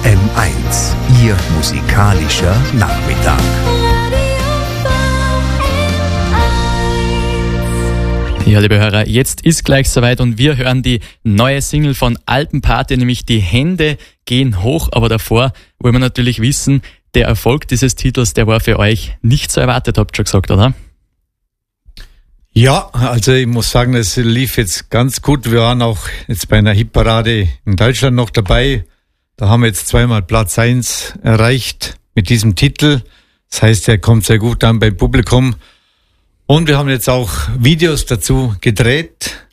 FM1, Ihr musikalischer Nachmittag. Ja, liebe Hörer, jetzt ist gleich soweit und wir hören die neue Single von Alpenparty, nämlich Die Hände gehen hoch. Aber davor wollen wir natürlich wissen, der Erfolg dieses Titels, der war für euch nicht so erwartet, habt ihr schon gesagt, oder? Ja, also ich muss sagen, es lief jetzt ganz gut. Wir waren auch jetzt bei einer Hitparade in Deutschland noch dabei. Da haben wir jetzt zweimal Platz 1 erreicht mit diesem Titel. Das heißt, er kommt sehr gut an beim Publikum. Und wir haben jetzt auch Videos dazu gedreht,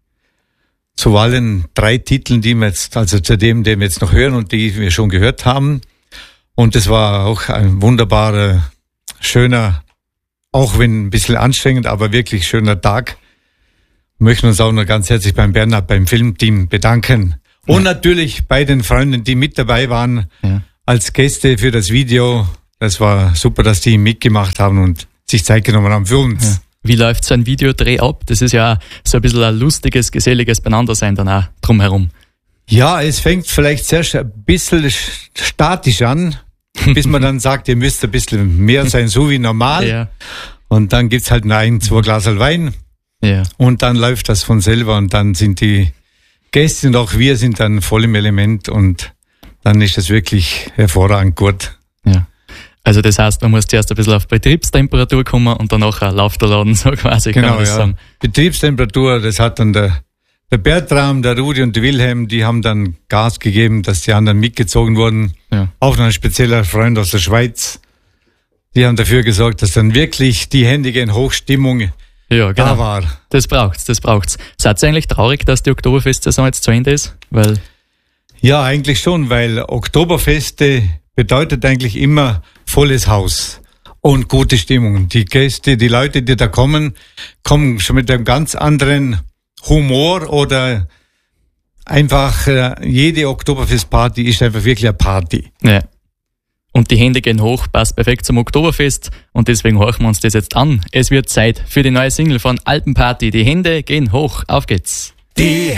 zu allen 3 Titeln, die wir jetzt, also zu dem, den wir jetzt noch hören und die wir schon gehört haben. Und es war auch ein wunderbarer, schöner, auch wenn ein bisschen anstrengend, aber wirklich schöner Tag. Wir möchten uns auch noch ganz herzlich beim Bernhard, beim Filmteam bedanken. Und natürlich bei den Freunden, die mit dabei waren, als Gäste für das Video. Das war super, dass die mitgemacht haben und sich Zeit genommen haben für uns. Ja. Wie läuft so ein Videodreh ab? Das ist ja so ein bisschen ein lustiges, geselliges Beieinandersein dann auch drumherum. Ja, es fängt vielleicht sehr ein bisschen statisch an, bis man dann sagt, ihr müsst ein bisschen mehr sein, so wie normal. Ja. Und dann gibt's halt ein, 2 Glasel Wein. Ja. Und dann läuft das von selber und dann sind die Gäste und auch wir sind dann voll im Element und dann ist das wirklich hervorragend gut. Ja. Also das heißt, man muss zuerst ein bisschen auf Betriebstemperatur kommen und danach läuft der Laden so quasi. Genau, kann man das sagen. Betriebstemperatur, das hat dann der Bertram, der Rudi und der Wilhelm, die haben dann Gas gegeben, dass die anderen mitgezogen wurden. Ja. Auch noch ein spezieller Freund aus der Schweiz. Die haben dafür gesorgt, dass dann wirklich die Hände in Hochstimmung da war. Das braucht's. Seid ihr eigentlich traurig, dass die Oktoberfestsaison jetzt zu Ende ist? Ja, eigentlich schon, weil Oktoberfeste bedeutet eigentlich immer volles Haus und gute Stimmung. Die Gäste, die Leute, die da kommen schon mit einem ganz anderen Humor oder einfach jede Oktoberfestparty ist einfach wirklich eine Party. Ja. Und die Hände gehen hoch, passt perfekt zum Oktoberfest und deswegen horchen wir uns das jetzt an. Es wird Zeit für die neue Single von Alpenparty. Die Hände gehen hoch. Auf geht's. Die